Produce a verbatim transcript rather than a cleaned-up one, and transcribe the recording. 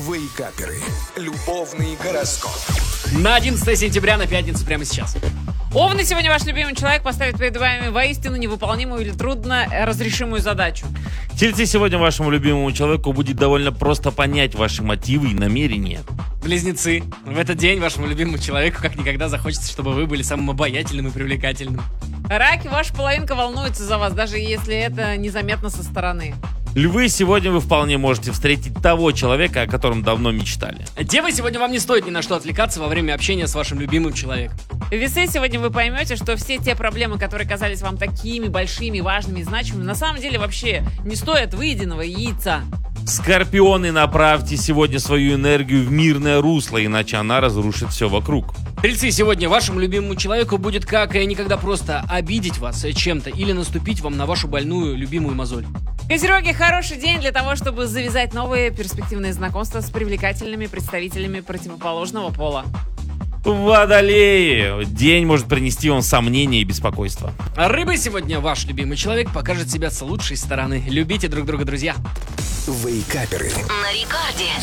Вейкаперы. Любовный гороскоп. На одиннадцатое сентября, на пятницу, прямо сейчас. Овны, сегодня ваш любимый человек поставит перед вами воистину невыполнимую или трудно разрешимую задачу. Тельцы, сегодня вашему любимому человеку будет довольно просто понять ваши мотивы и намерения. Близнецы, в этот день вашему любимому человеку как никогда захочется, чтобы вы были самым обаятельным и привлекательным. Раки, ваша половинка волнуется за вас, даже если это незаметно со стороны. Львы, сегодня вы вполне можете встретить того человека, о котором давно мечтали. Девы, сегодня вам не стоит ни на что отвлекаться во время общения с вашим любимым человеком. Весы, сегодня вы поймете, что все те проблемы, которые казались вам такими большими, важными и значимыми, на самом деле вообще не стоят выеденного яйца. Скорпионы, направьте сегодня свою энергию в мирное русло, иначе она разрушит все вокруг. Стрельцы, сегодня вашему любимому человеку будет как никогда просто обидеть вас чем-то или наступить вам на вашу больную любимую мозоль. Козероги, хороший день для того, чтобы завязать новые перспективные знакомства с привлекательными представителями противоположного пола. Водолеи, день может принести вам сомнения и беспокойство. А рыбы, сегодня ваш любимый человек покажет себя с лучшей стороны. Любите друг друга, друзья. Вейкаперы. На рекорде.